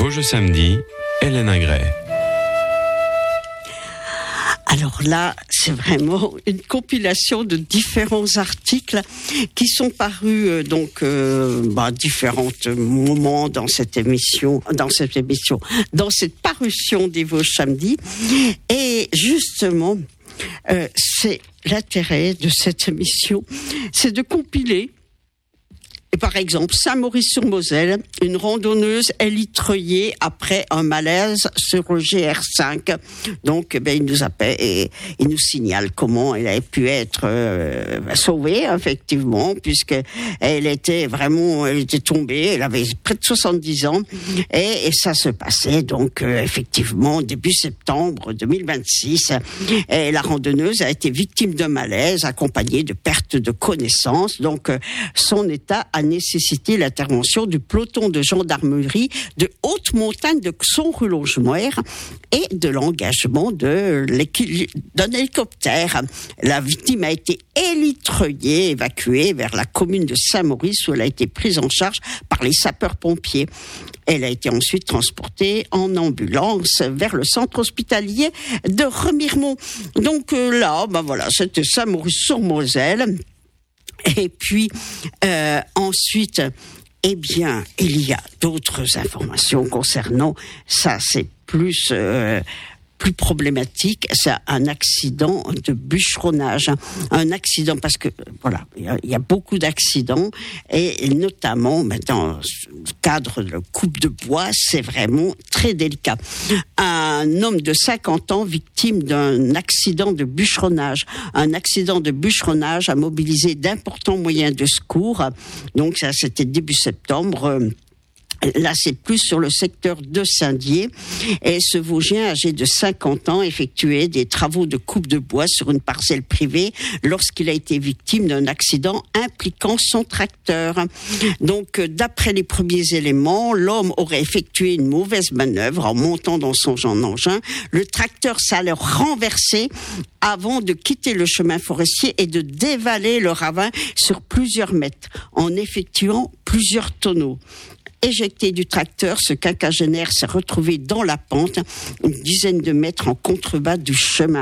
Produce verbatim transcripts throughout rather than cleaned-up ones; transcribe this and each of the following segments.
Vosges samedi, Hélène Ingray. Alors là, c'est vraiment une compilation de différents articles qui sont parus euh, donc euh, bah, différents moments dans cette émission, dans cette émission, dans cette parution des Vosges samedi. Et justement, euh, c'est l'intérêt de cette émission, c'est de compiler. Et par exemple, Saint-Maurice-sur-Moselle, une randonneuse élitreuillée après un malaise sur le G R cinq. Donc, ben, il nous appelle et il nous signale comment elle avait pu être euh, sauvée, effectivement, puisque elle était vraiment, elle était tombée, elle avait près de soixante-dix ans, et, et ça se passait donc euh, effectivement début septembre deux mille vingt-six. Et la randonneuse a été victime d'un malaise accompagné de perte de connaissance. Donc, euh, son état a nécessité l'intervention du peloton de gendarmerie de haute montagne de Son-Roulange-Moire et de l'engagement de d'un hélicoptère. La victime a été élitreuillée, évacuée vers la commune de Saint-Maurice où elle a été prise en charge par les sapeurs-pompiers. Elle a été ensuite transportée en ambulance vers le centre hospitalier de Remiremont. Donc euh, là, ben voilà, c'était Saint-Maurice-sur-Moselle. Et puis, euh, ensuite, eh bien, il y a d'autres informations concernant ça. C'est plus, euh, plus problématique. C'est un accident de bûcheronnage. Un accident parce que, voilà, il y a, il y a beaucoup d'accidents et notamment, dans le cadre de coupe de bois, c'est vraiment très délicat. Un homme de cinquante ans victime d'un accident de bûcheronnage. Un accident de bûcheronnage a mobilisé d'importants moyens de secours. Donc ça, c'était début septembre. Là, c'est plus sur le secteur de Saint-Dié. Et ce Vosgien, âgé de cinquante ans, effectuait des travaux de coupe de bois sur une parcelle privée lorsqu'il a été victime d'un accident impliquant son tracteur. Donc, d'après les premiers éléments, l'homme aurait effectué une mauvaise manœuvre en montant dans son engin. Le tracteur s'allait renverser avant de quitter le chemin forestier et de dévaler le ravin sur plusieurs mètres en effectuant plusieurs tonneaux. Éjecté du tracteur, ce quinquagénaire s'est retrouvé dans la pente, une dizaine de mètres en contrebas du chemin.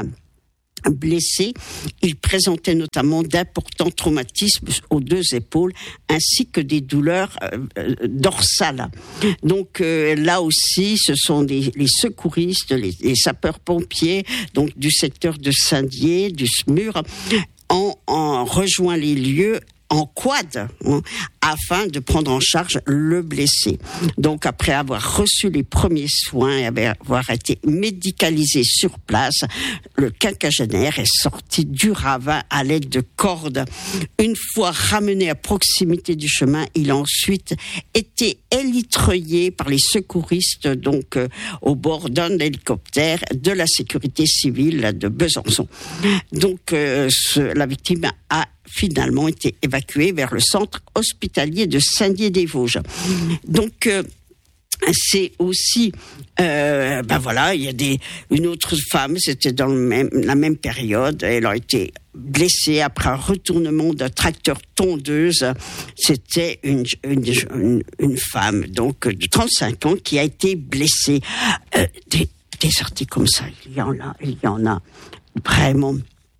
Blessé, il présentait notamment d'importants traumatismes aux deux épaules ainsi que des douleurs euh, dorsales. Donc euh, là aussi, ce sont des, les secouristes, les, les sapeurs-pompiers, donc du secteur de Saint-Dié, du S M U R, ont, ont rejoint les lieux en quad, hein, afin de prendre en charge le blessé. Donc, après avoir reçu les premiers soins et avoir été médicalisé sur place, le quinquagénaire est sorti du ravin à l'aide de cordes. Une fois ramené à proximité du chemin, il a ensuite été élitreuillé par les secouristes, donc euh, au bord d'un hélicoptère de la sécurité civile de Besançon. Donc, euh, ce, la victime a finalement été évacuée vers le centre hospitalier de Saint-Dié-des-Vosges. Donc, euh, c'est aussi, euh, ben voilà, il y a des, une autre femme, c'était dans le même, la même période, elle a été blessée après un retournement d'un tracteur tondeuse. C'était une, une, une, une femme, donc, de trente-cinq ans qui a été blessée. Euh, des, des articles comme ça, il y en a, il y en a vraiment...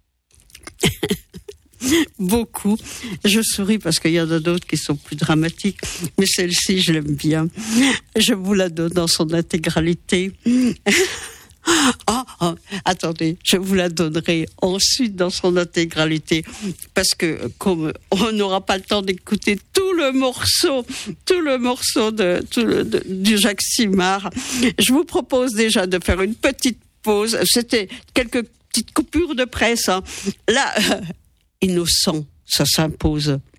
Beaucoup. Je souris parce qu'il y en a d'autres qui sont plus dramatiques, mais celle-ci, je l'aime bien. Je vous la donne dans son intégralité. Oh, oh, attendez, je vous la donnerai ensuite dans son intégralité, parce que comme on n'aura pas le temps d'écouter tout le morceau, tout le morceau de, tout le, de, du Jacques Simard, je vous propose déjà de faire une petite pause. C'était quelques petites coupures de presse, hein. Là, euh, innocent, ça s'impose.